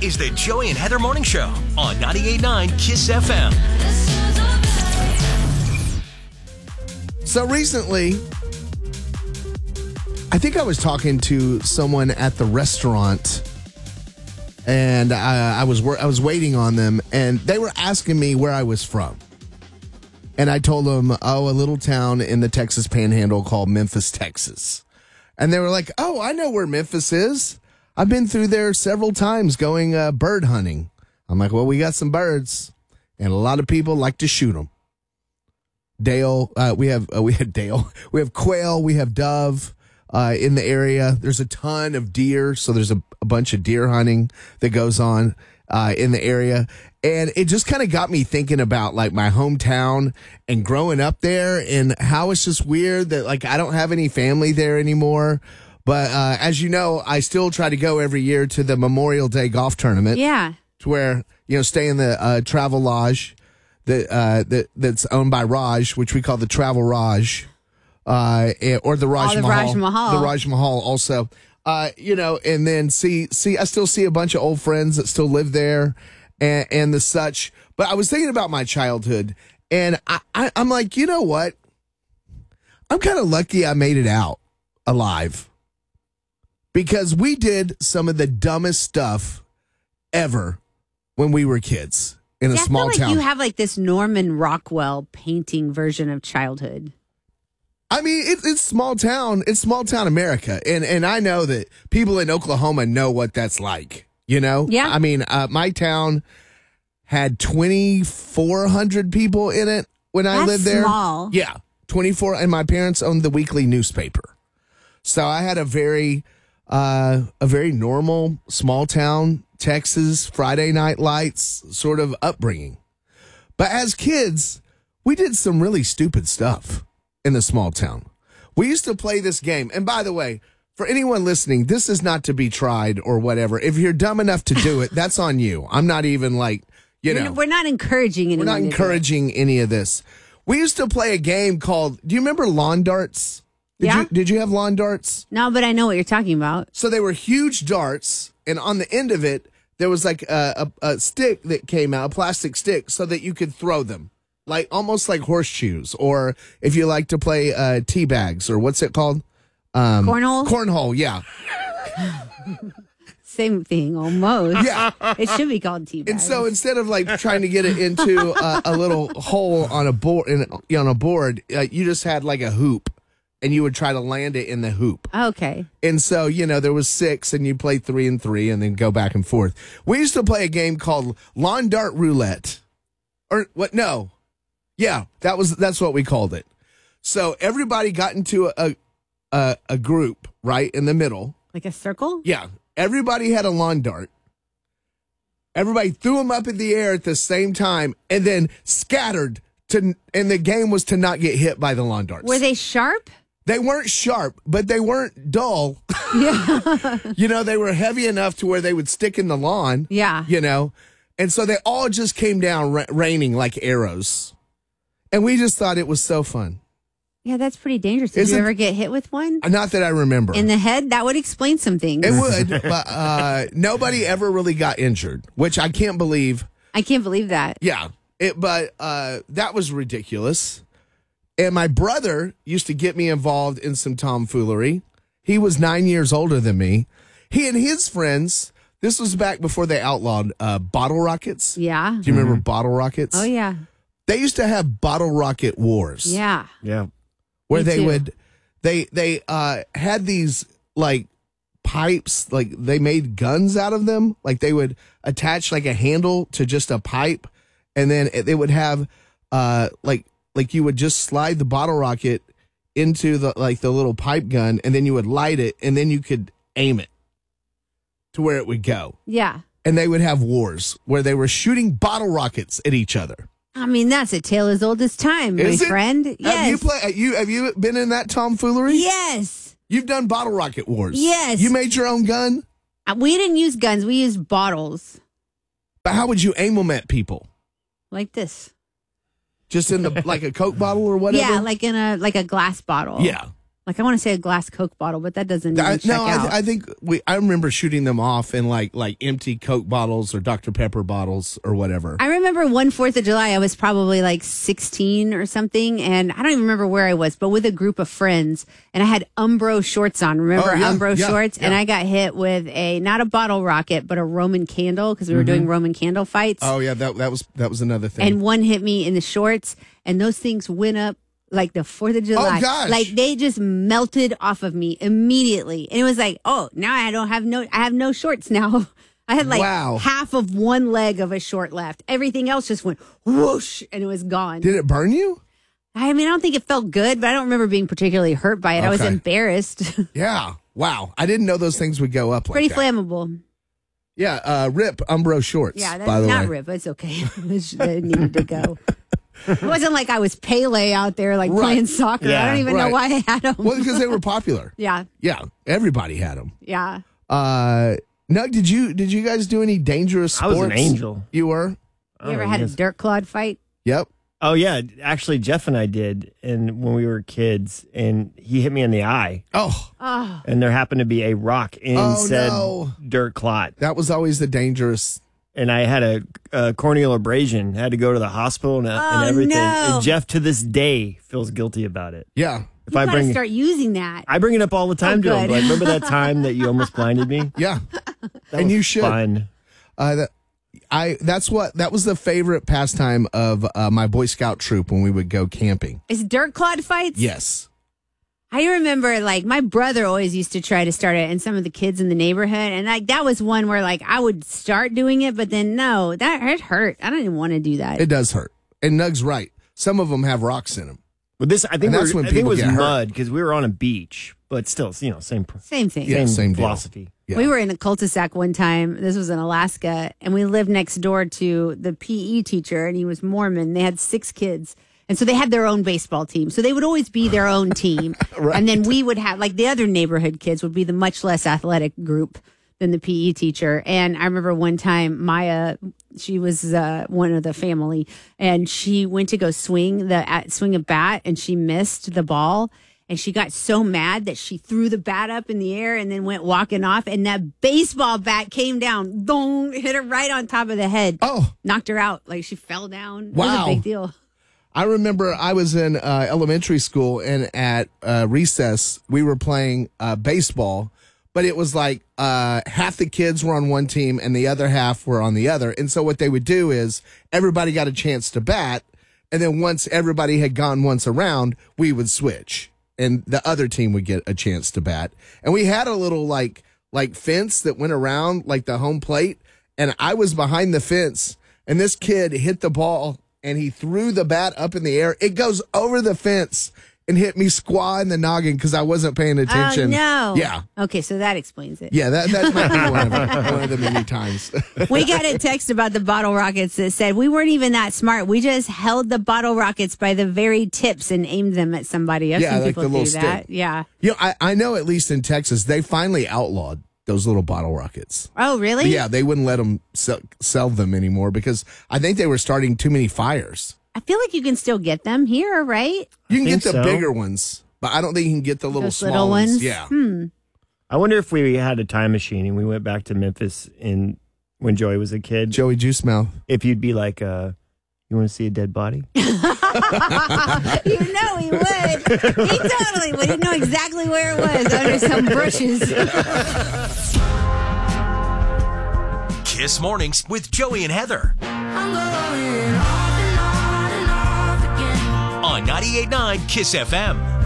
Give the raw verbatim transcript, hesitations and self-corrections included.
is the Joey and Heather Morning Show on ninety-eight point nine Kiss F M. So recently, I think I was talking to someone at the restaurant, and I, I was I was waiting on them, and they were asking me where I was from. And I told them, oh, a little town in the Texas Panhandle called Memphis, Texas. And they were like, oh, I know where Memphis is. I've been through there several times going uh, bird hunting. I'm like, well, we got some birds, and a lot of people like to shoot them. Dale, uh, we have uh, we have Dale, we have quail, we have dove uh, in the area. There's a ton of deer, so there's a, a bunch of deer hunting that goes on uh, in the area, and it just kind of got me thinking about like my hometown and growing up there, and how it's just weird that like I don't have any family there anymore. But uh, as you know, I still try to go every year to the Memorial Day golf tournament. Yeah. To where, you know, stay in the uh, Travel Lodge that, uh, that that's owned by Raj, which we call the Travel Raj, uh, or the Raj oh, the Mahal. Raj Mahal. The Raj Mahal also. Uh, you know, and then see, see, I still see a bunch of old friends that still live there and, and the such. But I was thinking about my childhood, and I, I, I'm like, you know what? I'm kind of lucky I made it out alive. Because we did some of the dumbest stuff ever when we were kids in a yeah, small I feel like town. You have like this Norman Rockwell painting version of childhood. I mean, it, it's small town. It's small town America. And and I know that people in Oklahoma know what that's like, you know? Yeah. I mean, uh, my town had twenty-four hundred people in it when I That's lived there. small. Yeah, twenty-four. And my parents owned the weekly newspaper. So I had a very... Uh, a very normal, small town, Texas, Friday Night Lights sort of upbringing. But as kids, we did some really stupid stuff in the small town. We used to play this game. And by the way, for anyone listening, this is not to be tried or whatever. If you're dumb enough to do it, that's on you. I'm not even like, you know. We're not encouraging anyone. We're not encouraging any of this. We used to play a game called, do you remember lawn darts? Did yeah. You, did you have lawn darts? No, but I know what you're talking about. So they were huge darts, and on the end of it, there was like a, a, a stick that came out, a plastic stick, so that you could throw them, like almost like horseshoes, or if you like to play uh, tea bags, or what's it called? Um, cornhole? Cornhole, yeah. Same thing, almost. Yeah. It should be called tea bags. And so instead of like trying to get it into a, a little hole on a board, in, on a board, uh, you just had like a hoop. And you would try to land it in the hoop. Okay. And so, you know, there was six, and you play three and three, and then go back and forth. We used to play a game called Lawn Dart Roulette. Or what? No. Yeah, that was that's what we called it. So everybody got into a a, a group, right, in the middle. Like a circle? Yeah. Everybody had a lawn dart. Everybody threw them up in the air at the same time, and then scattered. To, and the game was to not get hit by the lawn darts. Were they sharp? They weren't sharp, but they weren't dull. Yeah. You know, they were heavy enough to where they would stick in the lawn. Yeah. You know, and so they all just came down ra- raining like arrows. And we just thought it was so fun. Yeah, that's pretty dangerous. Did Isn't- you ever get hit with one? Not that I remember. In the head? That would explain some things. It would, but uh, nobody ever really got injured, which I can't believe. I can't believe that. Yeah. It, but uh, that was ridiculous. And my brother used to get me involved in some tomfoolery. He was nine years older than me. He and his friends, this was back before they outlawed uh, bottle rockets. Yeah. Do you remember bottle rockets? Oh, yeah. They used to have bottle rocket wars. Yeah. Yeah. Where Me they too. would, they, they uh, had these like pipes, like they made guns out of them. Like they would attach like a handle to just a pipe. And then it, they would have, uh, like, like you would just slide the bottle rocket into the like the little pipe gun, and then you would light it, and then you could aim it to where it would go. Yeah. And they would have wars where they were shooting bottle rockets at each other. I mean, that's a tale as old as time, my Is it? friend. Have Yes. you play? Have you have you been in that tomfoolery? Yes. You've done bottle rocket wars. Yes. You made your own gun, Uh, We didn't use guns. We used bottles but how would you aim them at people? like this. Just in the like a Coke bottle or whatever. Yeah, like in a like a glass bottle. Yeah. Like I want to say a glass Coke bottle, but that doesn't even I, check no, I, out. I think we. I remember shooting them off in like like empty Coke bottles or Doctor Pepper bottles or whatever. I remember one Fourth of July, I was probably like sixteen or something, and I don't even remember where I was, but with a group of friends, and I had Umbro shorts on. Remember Oh, yeah, Umbro yeah, shorts? yeah. And I got hit with a not a bottle rocket, but a Roman candle because we were doing Roman candle fights. Oh yeah, that that was that was another thing. And one hit me in the shorts, and those things went up like the Fourth of July. Oh, gosh. Like they just melted off of me immediately, and it was like, oh, now I don't have no, I have no shorts now. I had like Wow. half of one leg of a short left. Everything else just went whoosh, and it was gone. Did it burn you? I mean, I don't think it felt good, but I don't remember being particularly hurt by it. I was Okay. embarrassed. Yeah. Wow. I didn't know those things would go up like Pretty that. flammable. Yeah. Uh, Rip Umbro shorts. Yeah, that's by the not way. rip. It's okay. It needed to go. It wasn't like I was Pele out there like Right. playing soccer. Yeah, I don't even know right. why I had them. Well, because they were popular. Yeah, Yeah. Everybody had them. yeah. Uh, Nug, did you did you guys do any dangerous I sports? was an angel. You were. You Oh, ever had yes. a dirt clod fight? Yep. Oh yeah, actually Jeff and I did, and when we were kids, and he hit me in the eye, Oh, Oh, and there happened to be a rock in Oh, said no. dirt clot, that was always the dangerous. and I had a, a corneal abrasion. Had to go to the hospital and, Oh, and everything. no. And Jeff to this day feels guilty about it. Yeah. If you I gotta bring, start using that. I bring it up all the time Oh, to him. good. Like, remember that time that you almost blinded me? Yeah. That And was you should. Fun. Uh, that, I that's what that was the favorite pastime of uh, my Boy Scout troop when we would go camping. Is dirt clod fights? Yes. I remember like my brother always used to try to start it, and some of the kids in the neighborhood, and like that was one where like I would start doing it, but then no, that it hurt. I don't even want to do that. It does hurt. And Nug's right. Some of them have rocks in them. But this, I think, And we that's were, when I think it people was get hurt. mud because we were on a beach, but still, you know, same Same thing. Yeah, same, same deal. philosophy. Yeah. We were in a cul-de-sac one time. This was in Alaska, and we lived next door to the P E teacher, and he was Mormon. They had six kids, and so they had their own baseball team. So they would always be their own team, Right. and then we would have like the other neighborhood kids would be the much less athletic group than the P E teacher. And I remember one time Maya, she was uh, one of the family, and she went to go swing the at, swing a bat, and she missed the ball. And she got so mad that she threw the bat up in the air and then went walking off. And that baseball bat came down, dong, hit her right on top of the head. Oh. Knocked her out. Like she fell down. It Wow. was a big deal. I remember I was in uh, elementary school, and at uh, recess we were playing uh, baseball, but it was like uh, half the kids were on one team and the other half were on the other. And so what they would do is everybody got a chance to bat, and then once everybody had gone once around, we would switch, and the other team would get a chance to bat. And we had a little like like fence that went around like the home plate, and I was behind the fence, and this kid hit the ball, and he threw the bat up in the air. It goes over the fence and hit me squaw in the noggin because I wasn't paying attention. Oh, no. Yeah. Okay, so that explains it. Yeah, that, that might be one of, one of the many times. We got a text about the bottle rockets that said, we weren't even that smart. We just held the bottle rockets by the very tips and aimed them at somebody. I've Yeah, seen like people the do little that. stick. Yeah. You know, I, I know at least in Texas, they finally outlawed those little bottle rockets. Oh, really? But yeah, they wouldn't let them sell, sell them anymore because I think they were starting too many fires. I feel like you can still get them here, right? You can think get the so. bigger ones, but I don't think you can get the little Those small little ones. ones? Yeah. Hmm. I wonder if we had a time machine and we went back to Memphis in when Joey was a kid, Joey Juice Mouth. if you'd be like, uh, you want to see a dead body? You know he would. He totally would. He'd know exactly where it was, under some bushes. Kiss Mornings with Joey and Heather I'm going off and on and off again. on ninety-eight point nine Kiss F M.